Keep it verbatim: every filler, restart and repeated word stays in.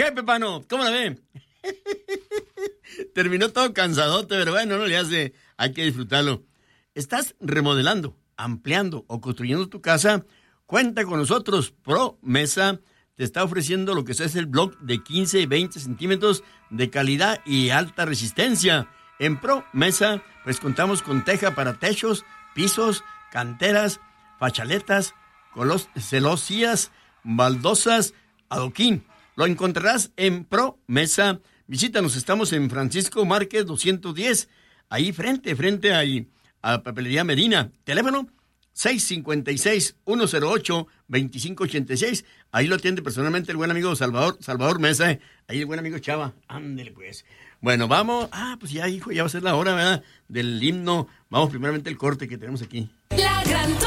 ¿Qué, Pepano? ¿Cómo la ve? Terminó todo cansadote, pero bueno, no le hace, hay que disfrutarlo. ¿Estás remodelando, ampliando o construyendo tu casa? Cuenta con nosotros. ProMesa te está ofreciendo lo que es el block de quince y veinte centímetros de calidad y alta resistencia. En ProMesa, pues contamos con teja para techos, pisos, canteras, fachaletas, colos- celosías, baldosas, adoquín. Lo encontrarás en ProMesa. Visítanos, estamos en Francisco Márquez doscientos diez, ahí frente, frente a, a Papelería Medina. Teléfono seis cinco seis, uno cero ocho, dos cinco ocho seis. Ahí lo atiende personalmente el buen amigo Salvador, Salvador Mesa. eh. Ahí el buen amigo Chava. Ándele pues. Bueno, vamos. Ah, pues ya, hijo, ya va a ser la hora, ¿verdad? Del himno. Vamos primeramente el corte que tenemos aquí. La gran